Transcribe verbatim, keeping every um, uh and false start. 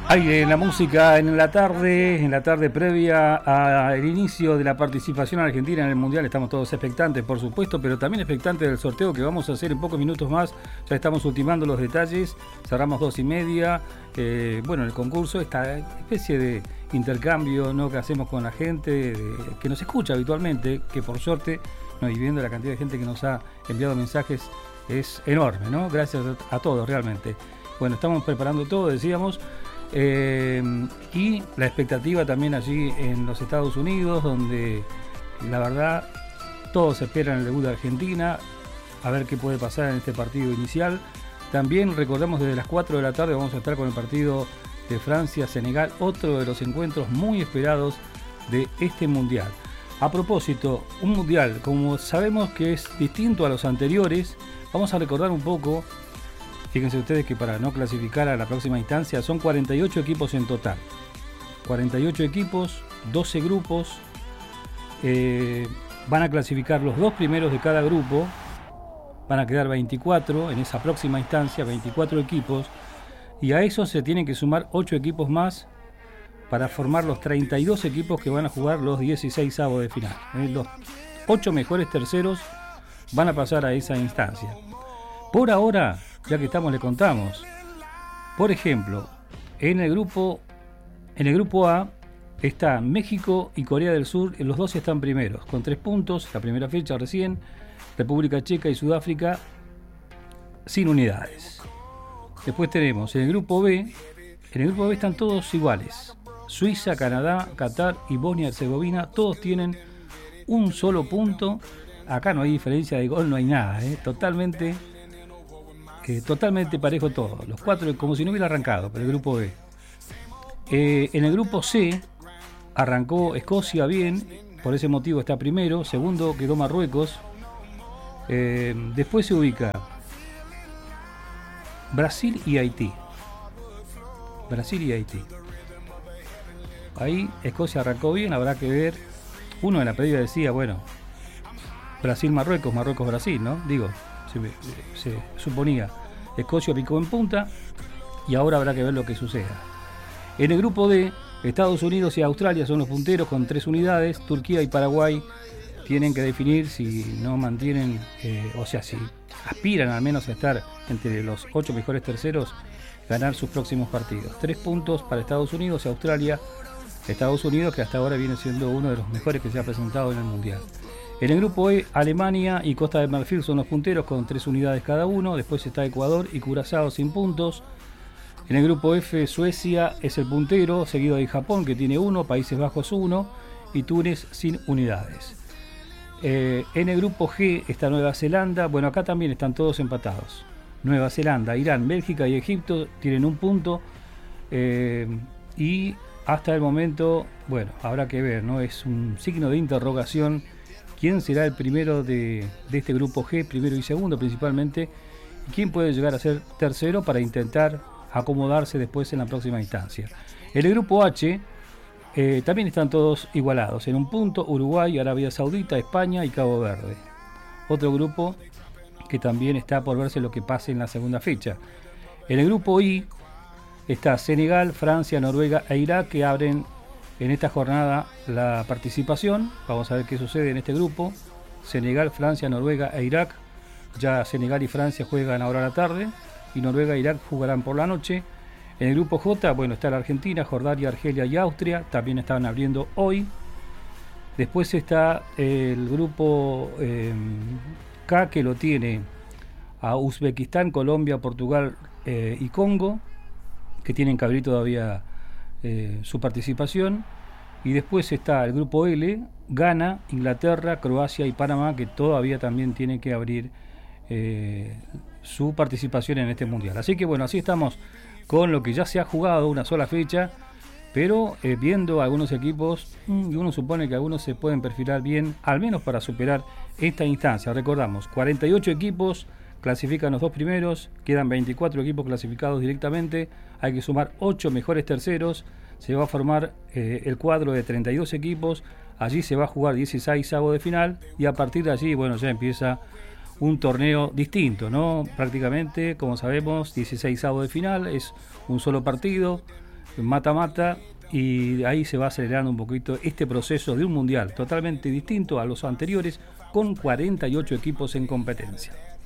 Hay en la música en la tarde, en la tarde previa al inicio de la participación argentina en el Mundial. Estamos todos expectantes, por supuesto, pero también expectantes del sorteo que vamos a hacer en pocos minutos más. Ya estamos ultimando los detalles, cerramos dos y media. Eh, bueno, el concurso, esta especie de intercambio, ¿no?, que hacemos con la gente, de, que nos escucha habitualmente, que por suerte, ¿no?, y viendo la cantidad de gente que nos ha enviado mensajes, es enorme, ¿no? Gracias a, a todos, realmente. Bueno, estamos preparando todo, decíamos. Eh, y la expectativa también allí en los Estados Unidos, donde la verdad todos esperan el debut de Argentina, a ver qué puede pasar en este partido inicial. También recordamos, desde las cuatro de la tarde vamos a estar con el partido de Francia-Senegal, otro de los encuentros muy esperados de este Mundial. A propósito, un Mundial, como sabemos que es distinto a los anteriores, vamos a recordar un poco. Fíjense ustedes que para no clasificar a la próxima instancia son cuarenta y ocho equipos en total. cuarenta y ocho equipos, doce grupos. Eh, van a clasificar los dos primeros de cada grupo. Van a quedar veinticuatro en esa próxima instancia, veinticuatro equipos. Y a eso se tienen que sumar ocho equipos más para formar los treinta y dos equipos que van a jugar los dieciséis avos de final. Eh, los ocho mejores terceros van a pasar a esa instancia. Por ahora, ya que estamos, le contamos. Por ejemplo, en el grupo en el grupo A está México y Corea del Sur. Los dos están primeros con tres puntos, la primera fecha recién. República Checa y Sudáfrica sin unidades. Después tenemos en el grupo B, en el grupo B están todos iguales. Suiza, Canadá, Qatar y Bosnia-Herzegovina, todos tienen un solo punto. Acá no hay diferencia de gol, no hay nada, ¿eh? Totalmente Eh, totalmente parejo todo, los cuatro como si no hubiera arrancado, pero el grupo B. Eh, en el grupo C arrancó Escocia bien, por ese motivo está primero. Segundo quedó Marruecos. Eh, después se ubica Brasil y Haití. Brasil y Haití. Ahí Escocia arrancó bien, habrá que ver. Uno en la previa decía, bueno, Brasil-Marruecos, Marruecos-Brasil, ¿no? Digo, Se, se suponía. Escocia picó en punta y ahora habrá que ver lo que suceda. En el grupo D, Estados Unidos y Australia son los punteros con tres unidades. Turquía y Paraguay tienen que definir si no mantienen, eh, o sea, si aspiran al menos a estar entre los ocho mejores terceros, ganar sus próximos partidos. Tres puntos para Estados Unidos y Australia. Estados Unidos, que hasta ahora viene siendo uno de los mejores que se ha presentado en el Mundial. En el grupo E, Alemania y Costa de Marfil son los punteros con tres unidades cada uno. Después está Ecuador y Curazao sin puntos. En el grupo F, Suecia es el puntero, seguido de Japón, que tiene uno, Países Bajos uno y Túnez sin unidades. Eh, en el grupo G está Nueva Zelanda. Bueno, acá también están todos empatados. Nueva Zelanda, Irán, Bélgica y Egipto tienen un punto. Eh, y hasta el momento, bueno, habrá que ver, ¿no? Es un signo de interrogación. ¿Quién será el primero de, de este grupo G, primero y segundo principalmente? ¿Quién puede llegar a ser tercero para intentar acomodarse después en la próxima instancia? En el grupo H eh, también están todos igualados. En un punto, Uruguay, Arabia Saudita, España y Cabo Verde. Otro grupo que también está por verse lo que pase en la segunda fecha. En el grupo I está Senegal, Francia, Noruega e Irak, que abren en esta jornada la participación. Vamos a ver qué sucede en este grupo. Senegal, Francia, Noruega e Irak. Ya Senegal y Francia juegan ahora a la tarde y Noruega e Irak jugarán por la noche. En el grupo J, bueno, está la Argentina, Jordania, Argelia y Austria. También están abriendo hoy. Después está el grupo eh, K, que lo tiene a Uzbekistán, Colombia, Portugal eh, y Congo, que tienen que abrir todavía Eh, su participación. Y después está el grupo L, Ghana, Inglaterra, Croacia y Panamá, que todavía también tienen que abrir eh, su participación en este Mundial. Así que bueno, así estamos con lo que ya se ha jugado, una sola fecha, pero eh, viendo algunos equipos, y uno supone que algunos se pueden perfilar bien, al menos para superar esta instancia. Recordamos, cuarenta y ocho equipos clasifican los dos primeros, quedan veinticuatro equipos clasificados directamente, hay que sumar ocho mejores terceros, se va a formar eh, el cuadro de treinta y dos equipos, allí se va a jugar dieciséis avos de final y a partir de allí, bueno, ya empieza un torneo distinto, ¿no? Prácticamente, como sabemos, dieciséis avos de final, es un solo partido, mata-mata, y ahí se va acelerando un poquito este proceso de un mundial totalmente distinto a los anteriores, con cuarenta y ocho equipos en competencia.